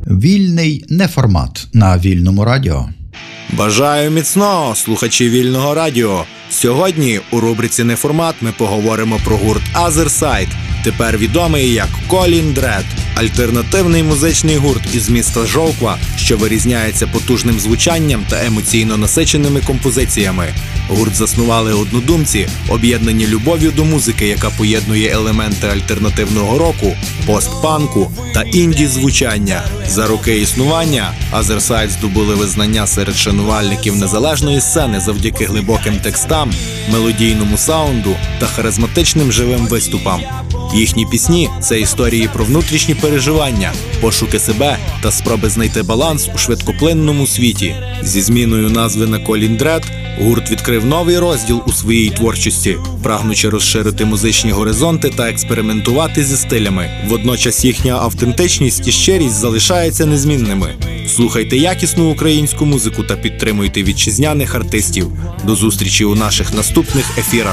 Вільний неформат на Вільному радіо. Бажаю міцного, слухачі Вільного радіо. Сьогодні у рубриці «Неформат» ми поговоримо про гурт Other Side, тепер відомий як Colin Dread. Альтернативний музичний гурт із міста Жовква, що вирізняється потужним звучанням та емоційно насиченими композиціями. Гурт заснували однодумці, об'єднані любов'ю до музики, яка поєднує елементи альтернативного року, постпанку та інді-звучання. За роки існування Other Side здобули визнання серед шанувальників незалежної сцени завдяки глибоким текстам, мелодійному саунду та харизматичним живим виступам. Їхні пісні – це історії про внутрішні переживання, пошуки себе та спроби знайти баланс у швидкоплинному світі. Зі зміною назви на Colin Dread гурт відкрив новий розділ у своїй творчості, прагнучи розширити музичні горизонти та експериментувати зі стилями. Водночас їхня автентичність і щирість залишаються незмінними. Слухайте якісну українську музику та підтримуйте вітчизняних артистів. До зустрічі у наших наступних ефірах.